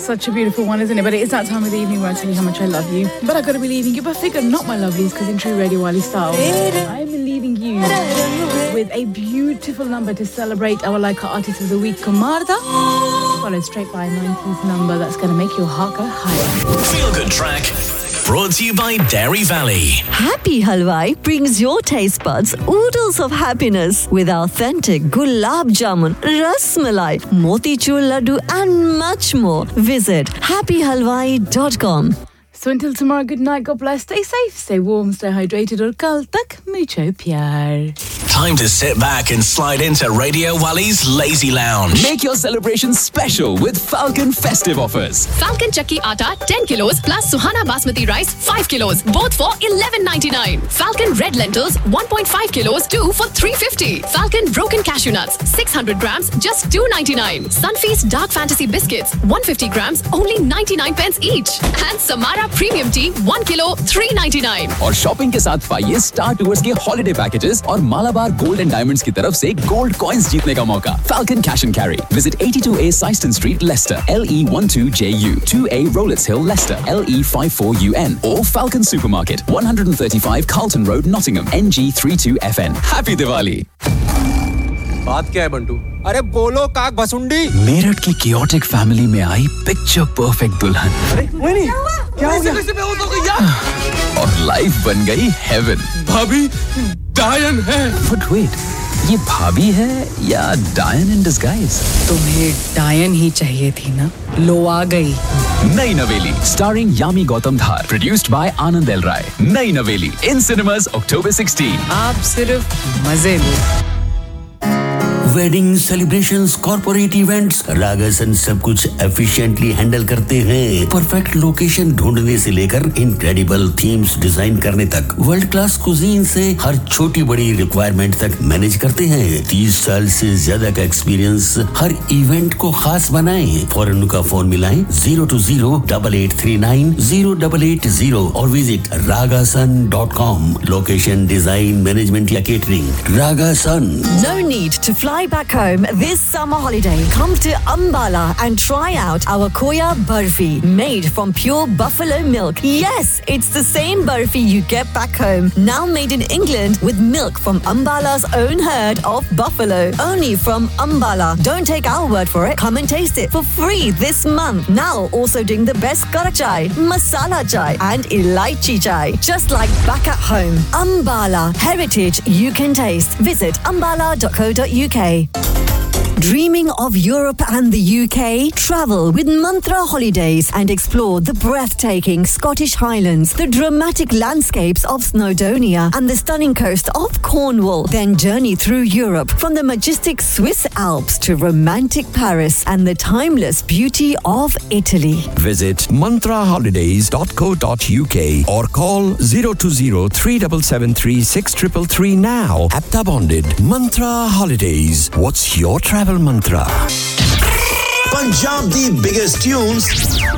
such a beautiful one, isn't it? But it is that time of the evening where I tell you how much I love you. But I've got to be leaving you. But figure not my lovelies, because in true Radio Wali style, I'm leaving you with a beautiful number to celebrate our Laika Artist of the Week, Kumarda. Followed straight by a 90s number that's going to make your heart go higher. Feel Good Track. Brought to you by Dairy Valley. Happy Halwai brings your taste buds oodles of happiness with authentic gulab jamun, ras malai, motichur laddu and much more. Visit happyhalwai.com. So until tomorrow, good night, God bless, stay safe, stay warm, stay hydrated, और कल तक mucho प्यार. Time to sit back and slide into Radio Wali's Lazy Lounge. Make your celebrations special with Falcon festive offers. Falcon Chakki Atta 10 kilos plus Suhana Basmati rice 5 kilos, both for $11.99. Falcon Red Lentils 1.5 kilos, 2 for $3.50. Falcon Broken Cashew Nuts 600 grams, just $2.99. Sunfeast Dark Fantasy Biscuits 150 grams, only 99 pence each. And Samara Premium Tea 1 kilo, $3.99. और shopping के साथ पाइए star tours के holiday packages और Malabar gold and diamonds की तरफ से gold coins जीतने का मौका. Falcon Cash and Carry. Visit 82A Syston Street, Leicester, LE12JU, 2A Rollets Hill, Leicester, LE54UN, or Falcon Supermarket, 135 Carlton Road, Nottingham, NG32FN. Happy Diwali. बात क्या है बंटू? अरे बोलो काक भसुंडी. मेरठ की chaotic फैमिली में आई पिक्चर परफेक्ट दुल्हन. अरे वही क्या हो गया? कैसे बेहोश हो गई यार? और लाइफ बन गई हेवन. भाभी डायन है. But wait, ये भाभी है या डायन इन डिस्गाइज? तुम्हें डायन ही चाहिए थी ना? लो आ गई. नई नवेली starring Yami Gautam Dhar, produced by Anand L राय. नई नवेली इन सिनेमास October 16. आप सिर्फ मजे लो. वेडिंग सेलिब्रेशंस, कॉर्पोरेट इवेंट्स, रागासन सब कुछ एफिशिएंटली हैंडल करते हैं. परफेक्ट लोकेशन ढूंढने से लेकर इनक्रेडिबल थीम्स डिजाइन करने तक, वर्ल्ड क्लास कुजीन से हर छोटी बड़ी रिक्वायरमेंट तक मैनेज करते हैं. 30 साल से ज्यादा का एक्सपीरियंस हर इवेंट को खास बनाएं. फौरन उनका फोन मिलाएं 020-8839-0880 और visit ragasun.com. Location, design, management या catering, रागासन. No need to fly back home this summer holiday. Come to Ambala and try out our Koya Barfi, made from pure buffalo milk. Yes, it's the same barfi you get back home, now made in England with milk from Ambala's own herd of buffalo. Only from Ambala. Don't take our word for it. Come and taste it for free this month. Now also doing the best karak chai, masala chai and elaichi chai. Just like back at home. Ambala. Heritage you can taste. Visit ambala.co.uk. Dreaming of Europe and the UK? Travel with Mantra Holidays and explore the breathtaking Scottish Highlands, the dramatic landscapes of Snowdonia and the stunning coast of Cornwall. Then journey through Europe from the majestic Swiss Alps to romantic Paris and the timeless beauty of Italy. Visit mantraholidays.co.uk or call 020-3773-6333 now. Apta bonded. Mantra Holidays. What's your travel mantra? Punjab the biggest tunes